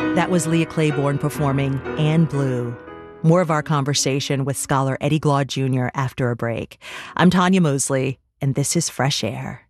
That was Leah Claiborne performing Anne Blue. More of our conversation with scholar Eddie Glaude Jr. after a break. I'm Tanya Mosley, and this is Fresh Air.